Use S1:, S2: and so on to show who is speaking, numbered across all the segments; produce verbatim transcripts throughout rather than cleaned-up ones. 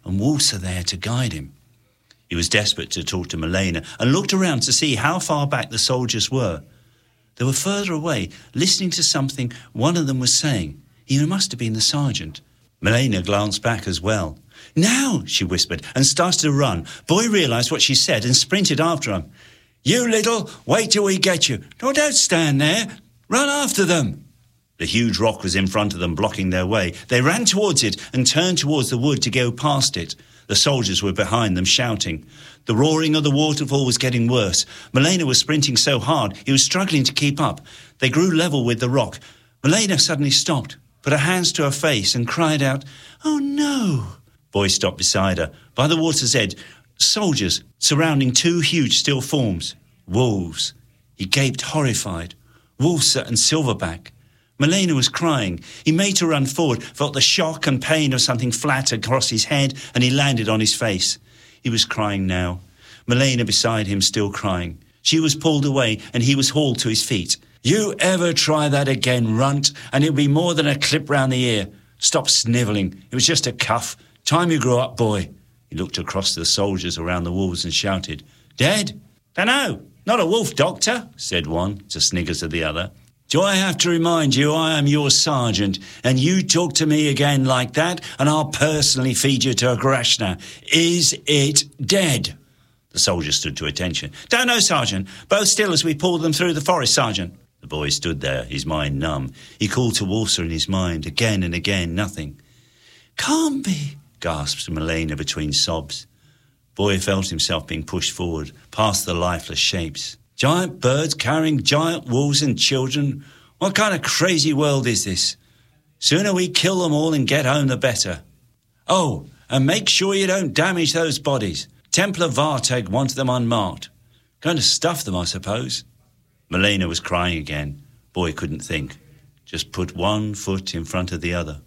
S1: and Walser there to guide him. He was desperate to talk to Malena and looked around to see how far back the soldiers were. They were further away, listening to something one of them was saying. He must have been the sergeant. Malena glanced back as well. "Now," she whispered, and started to run. Boy realised what she said and sprinted after him. "You little, wait till we get you. No, don't stand there. Run after them." The huge rock was in front of them, blocking their way. They ran towards it and turned towards the wood to go past it. The soldiers were behind them, shouting. The roaring of the waterfall was getting worse. Malena was sprinting so hard, he was struggling to keep up. They grew level with the rock. Malena suddenly stopped, put her hands to her face and cried out, "Oh, no!" Boy stopped beside her. By the water's edge, soldiers surrounding two huge steel forms. Wolves. He gaped horrified. Walser and Silverback. Malena was crying. He made her run forward, felt the shock and pain of something flat across his head, and he landed on his face. He was crying now. Malena beside him still crying. She was pulled away, and he was hauled to his feet. "You ever try that again, runt, and it'll be more than a clip round the ear. Stop snivelling. It was just a cuff. Time you grew up, boy." He looked across to the soldiers around the wolves and shouted, "Dead?" "Dunno. Not a wolf, doctor," said one to sniggers of the other. "Do I have to remind you I am your sergeant, and you talk to me again like that, and I'll personally feed you to a Grashna. Is it dead?" The soldier stood to attention. "Don't know, sergeant. Both still as we pulled them through the forest, sergeant." The boy stood there, his mind numb. He called to Walser in his mind, again and again, nothing. "Can't be," gasped Malena between sobs. Boy felt himself being pushed forward, past the lifeless shapes. Giant birds carrying giant wolves and children. What kind of crazy world is this? Sooner we kill them all and get home, the better. Oh, and make sure you don't damage those bodies. Templar Varteg wanted them unmarked. Going to stuff them, I suppose. Malena was crying again. Boy couldn't think. Just put one foot in front of the other.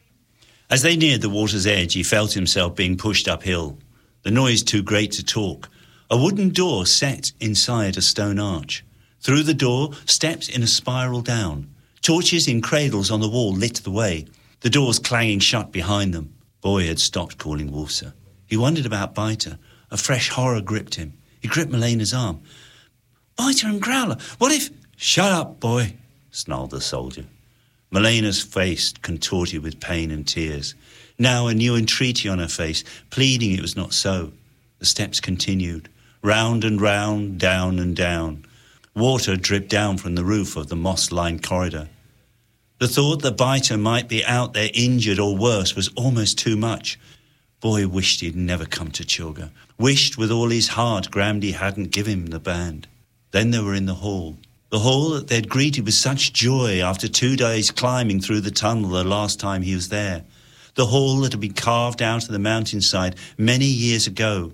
S1: As they neared the water's edge, he felt himself being pushed uphill. The noise too great to talk. A wooden door set inside a stone arch. Through the door, steps in a spiral down. Torches in cradles on the wall lit the way. The doors clanging shut behind them. Boy had stopped calling Walser. He wondered about Biter. A fresh horror gripped him. He gripped Malena's arm. "Biter and Growler, what if—" "Shut up, boy," snarled the soldier. Malena's face contorted with pain and tears. Now a new entreaty on her face, pleading it was not so. The steps continued. Round and round, down and down. Water dripped down from the roof of the moss-lined corridor. The thought that Biter might be out there injured or worse was almost too much. Boy wished he'd never come to Chilga. Wished with all his heart Gramdy hadn't given him the band. Then they were in the hall. The hall that they'd greeted with such joy after two days climbing through the tunnel the last time he was there. The hall that had been carved out of the mountainside many years ago.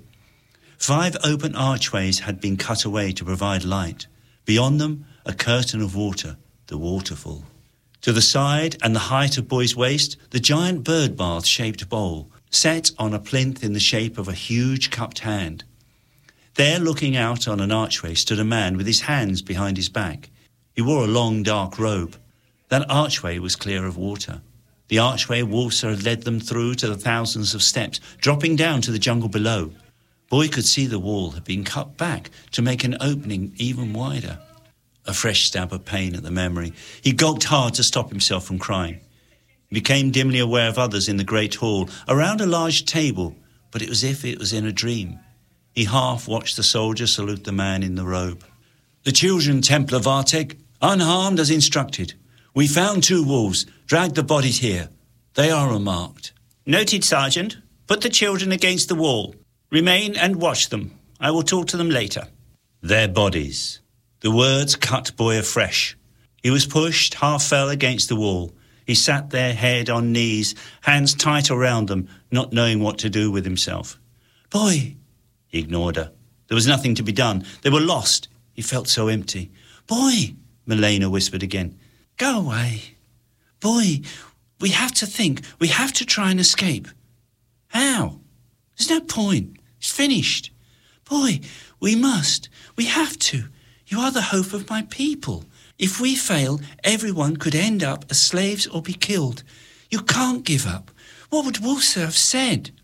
S1: Five open archways had been cut away to provide light. Beyond them, a curtain of water, the waterfall. To the side and the height of Boy's waist, the giant bird bath-shaped bowl, set on a plinth in the shape of a huge cupped hand. There, looking out on an archway, stood a man with his hands behind his back. He wore a long, dark robe. That archway was clear of water. The archway Walser had led them through to the thousands of steps, dropping down to the jungle below. Boy could see the wall had been cut back to make an opening even wider. A fresh stab of pain at the memory. He gulped hard to stop himself from crying. He became dimly aware of others in the great hall, around a large table, but it was as if it was in a dream. He half watched the soldier salute the man in the robe. "The children, Templar Varteg, unharmed as instructed. We found two wolves, dragged the bodies here. They are unmarked." "Noted, Sergeant. Put the children against the wall. Remain and watch them. I will talk to them later." Their bodies. The words cut Boy afresh. He was pushed, half fell against the wall. He sat there, head on knees, hands tight around them, not knowing what to do with himself. "Boy!" He ignored her. There was nothing to be done. They were lost. He felt so empty. "Boy!" Malena whispered again. "Go away. Boy, we have to think. We have to try and escape." "How?" "There's no point. It's finished. Boy, we must. We have to. You are the hope of my people. If we fail, everyone could end up as slaves or be killed. You can't give up. What would Walser have said?"